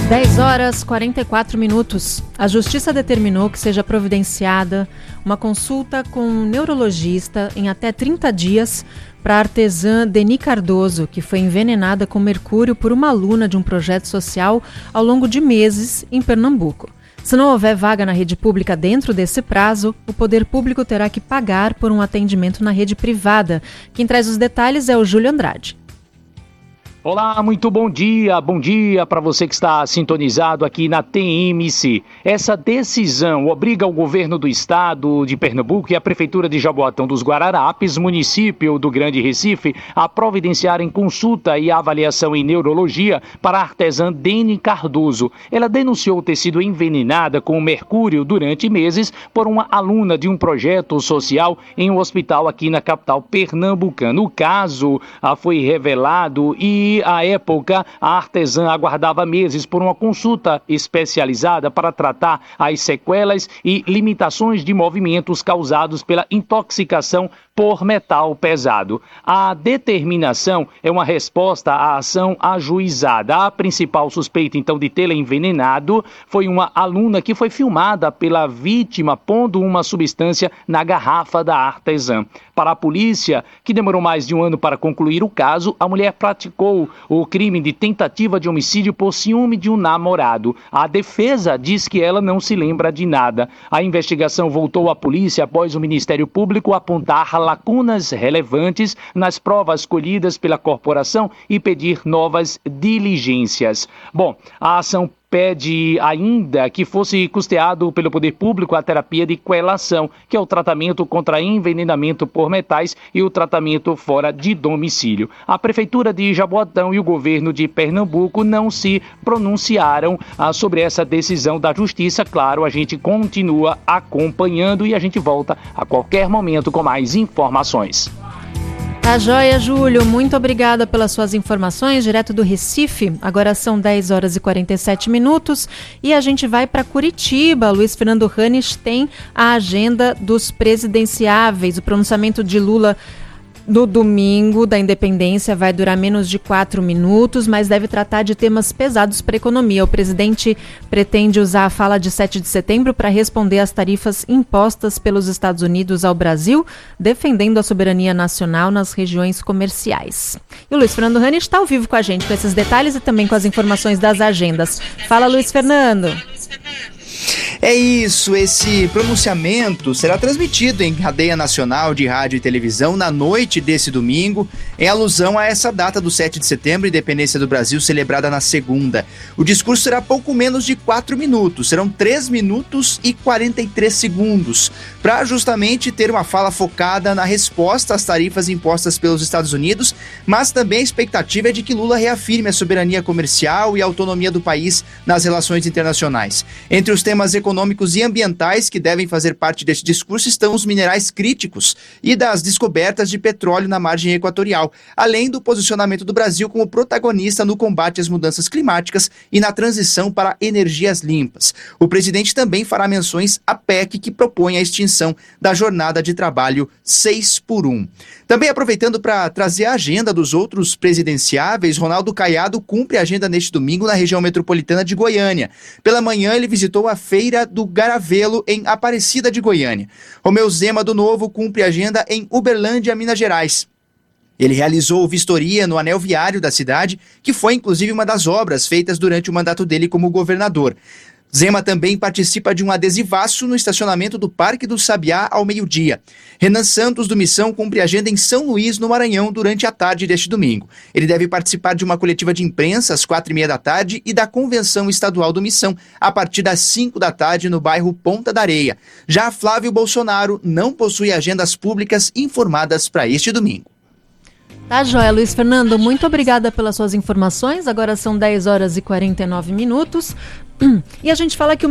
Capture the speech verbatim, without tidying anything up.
dez horas e quarenta e quatro minutos. A Justiça determinou que seja providenciada uma consulta com um neurologista em até trinta dias para a artesã Deni Cardoso, que foi envenenada com mercúrio por uma aluna de um projeto social ao longo de meses em Pernambuco. Se não houver vaga na rede pública dentro desse prazo, o poder público terá que pagar por um atendimento na rede privada. Quem traz os detalhes é o Júlio Andrade. Olá, muito bom dia, bom dia para você que está sintonizado aqui na T M C. Essa decisão obriga o governo do estado de Pernambuco e a prefeitura de Jaboatão dos Guararapes, município do Grande Recife, a providenciarem consulta e avaliação em neurologia para a artesã Deni Cardoso. Ela denunciou ter sido envenenada com mercúrio durante meses por uma aluna de um projeto social em um hospital aqui na capital pernambucana. O caso ah, foi revelado e E, à época, a artesã aguardava meses por uma consulta especializada para tratar as sequelas e limitações de movimentos causados pela intoxicação por metal pesado. A determinação é uma resposta à ação ajuizada. A principal suspeita, então, de tê-la envenenado foi uma aluna que foi filmada pela vítima pondo uma substância na garrafa da artesã. Para a polícia, que demorou mais de um ano para concluir o caso, a mulher praticou o crime de tentativa de homicídio por ciúme de um namorado. A defesa diz que ela não se lembra de nada. A investigação voltou à polícia após o Ministério Público apontar lacunas relevantes nas provas colhidas pela corporação e pedir novas diligências. Bom, a ação pede ainda que fosse custeado pelo poder público a terapia de quelação, que é o tratamento contra envenenamento por metais e o tratamento fora de domicílio. A Prefeitura de Jaboatão e o governo de Pernambuco não se pronunciaram ah, sobre essa decisão da Justiça. Claro, a gente continua acompanhando e a gente volta a qualquer momento com mais informações. Tá joia, Júlio. Muito obrigada pelas suas informações, direto do Recife. Agora são dez horas e quarenta e sete minutos e a gente vai para Curitiba. Luiz Fernando Ranes tem a agenda dos presidenciáveis. O pronunciamento de Lula no domingo da independência vai durar menos de quatro minutos, mas deve tratar de temas pesados para a economia. O presidente pretende usar a fala de sete de setembro para responder às tarifas impostas pelos Estados Unidos ao Brasil, defendendo a soberania nacional nas regiões comerciais. E o Luiz Fernando Rani está ao vivo com a gente com esses detalhes e também com as informações das agendas. Fala, Luiz Fernando. É isso, esse pronunciamento será transmitido em cadeia nacional de rádio e televisão na noite desse domingo, em alusão a essa data do sete de setembro, independência do Brasil, celebrada na segunda. O discurso será pouco menos de quatro minutos, serão três minutos e quarenta e três segundos, para justamente ter uma fala focada na resposta às tarifas impostas pelos Estados Unidos, mas também a expectativa é de que Lula reafirme a soberania comercial e a autonomia do país nas relações internacionais. Entre os temas econômicos e ambientais que devem fazer parte deste discurso estão os minerais críticos e das descobertas de petróleo na margem equatorial, além do posicionamento do Brasil como protagonista no combate às mudanças climáticas e na transição para energias limpas. O presidente também fará menções à P E C, que propõe a extinção da jornada de trabalho seis por um. Também aproveitando para trazer a agenda dos outros presidenciáveis, Ronaldo Caiado cumpre a agenda neste domingo na região metropolitana de Goiânia. Pela manhã, ele visitou a Feira do Garavelo, em Aparecida de Goiânia. Romeu Zema, do Novo, cumpre agenda em Uberlândia, Minas Gerais. Ele realizou vistoria no anel viário da cidade, que foi inclusive uma das obras feitas durante o mandato dele como governador. Zema também participa de um adesivaço no estacionamento do Parque do Sabiá ao meio-dia. Renan Santos, do Missão, cumpre agenda em São Luís, no Maranhão, durante a tarde deste domingo. Ele deve participar de uma coletiva de imprensa às quatro e meia da tarde e da Convenção Estadual do Missão, a partir das cinco da tarde, no bairro Ponta da Areia. Já Flávio Bolsonaro não possui agendas públicas informadas para este domingo. Tá joia, Luiz Fernando. Muito obrigada pelas suas informações. Agora são dez horas e quarenta e nove minutos. E a gente fala que o